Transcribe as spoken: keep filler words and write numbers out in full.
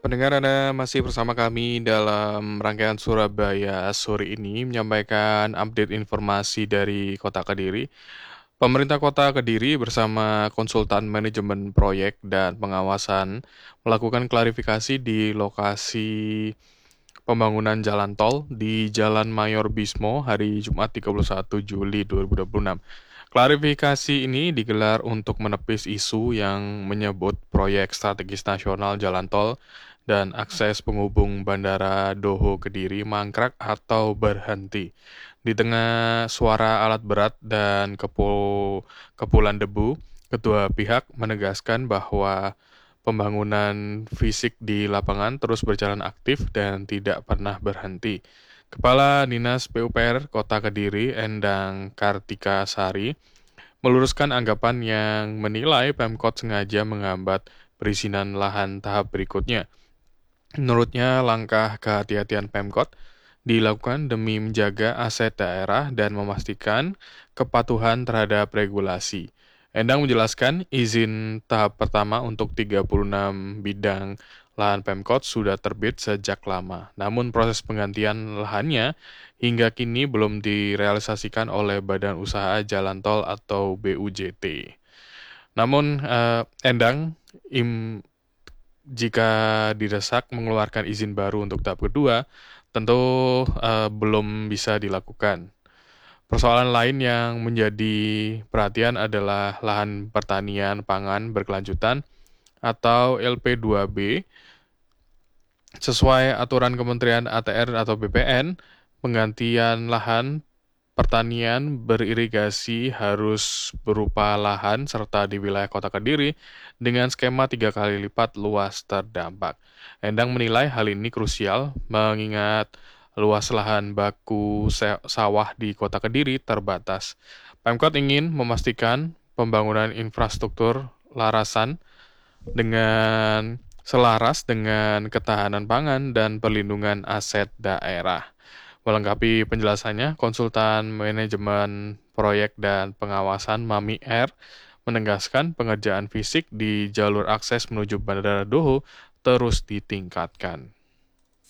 Pendengar Anda masih bersama kami dalam rangkaian Surabaya sore ini menyampaikan update informasi dari Kota Kediri. Pemerintah Kota Kediri bersama konsultan manajemen proyek dan pengawasan melakukan klarifikasi di lokasi pembangunan jalan tol di Jalan Mayor Bismo hari Jumat tiga puluh satu Juli dua ribu dua puluh enam. Klarifikasi ini digelar untuk menepis isu yang menyebut proyek strategis nasional jalan tol dan akses penghubung Bandara Doho Kediri mangkrak atau berhenti. Di tengah suara alat berat dan kepu- kepulan debu, kedua pihak menegaskan bahwa pembangunan fisik di lapangan terus berjalan aktif dan tidak pernah berhenti. Kepala Dinas P U P R Kota Kediri, Endang Kartika Sari, meluruskan anggapan yang menilai Pemkot sengaja menghambat perizinan lahan tahap berikutnya. Menurutnya, langkah kehati-hatian Pemkot dilakukan demi menjaga aset daerah dan memastikan kepatuhan terhadap regulasi. Endang menjelaskan izin tahap pertama untuk tiga puluh enam bidang lahan Pemkot sudah terbit sejak lama. Namun proses penggantian lahannya hingga kini belum direalisasikan oleh Badan Usaha Jalan Tol atau B U J T. Namun eh, Endang im, jika didesak mengeluarkan izin baru untuk tahap kedua, tentu eh, belum bisa dilakukan. Persoalan lain yang menjadi perhatian adalah lahan pertanian pangan berkelanjutan atau L P dua B. Sesuai aturan Kementerian A T R atau B P N, penggantian lahan pertanian beririgasi harus berupa lahan serta di wilayah Kota Kediri dengan skema tiga kali lipat luas terdampak. Endang menilai hal ini krusial mengingat luas lahan baku sawah di Kota Kediri terbatas. Pemkot ingin memastikan pembangunan infrastruktur larasan dengan selaras dengan ketahanan pangan dan perlindungan aset daerah. Melengkapi penjelasannya, konsultan manajemen proyek dan pengawasan Mami R menegaskan pengerjaan fisik di jalur akses menuju Bandara Doho terus ditingkatkan.